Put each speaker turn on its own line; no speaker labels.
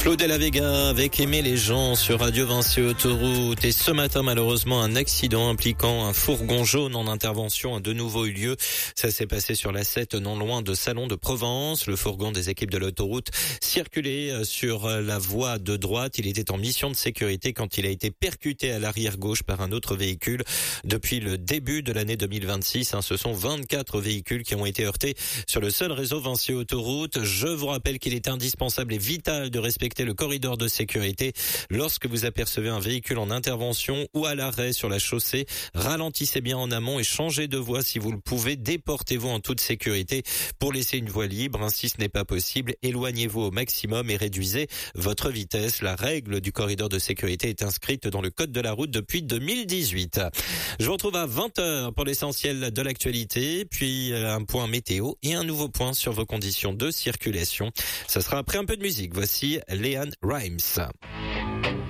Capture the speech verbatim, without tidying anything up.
Flo Della Vega avec Aimer les gens sur Radio Vinci Autoroute. Et ce matin, malheureusement, un accident impliquant un fourgon jaune en intervention a de nouveau eu lieu. Ça s'est passé sur l'A sept, non loin de Salon de Provence. Le fourgon des équipes de l'autoroute circulait sur la voie de droite. Il était en mission de sécurité quand il a été percuté à l'arrière gauche par un autre véhicule. Depuis le début de l'année deux mille vingt-six, hein, ce sont vingt-quatre véhicules qui ont été heurtés sur le seul réseau Vinci Autoroute. Je vous rappelle qu'il est indispensable et vital de respecter le corridor de sécurité. Lorsque vous apercevez un véhicule en intervention ou à l'arrêt sur la chaussée, ralentissez bien en amont et changez de voie si vous le pouvez. Déportez-vous en toute sécurité pour laisser une voie libre. Si ce n'est pas possible, éloignez-vous au maximum et réduisez votre vitesse. La règle du corridor de sécurité est inscrite dans le code de la route depuis deux mille dix-huit. Je vous retrouve à vingt heures pour l'essentiel de l'actualité, puis un point météo et un nouveau point sur vos conditions de circulation. Ça sera après un peu de musique. Voici Leanne Rimes.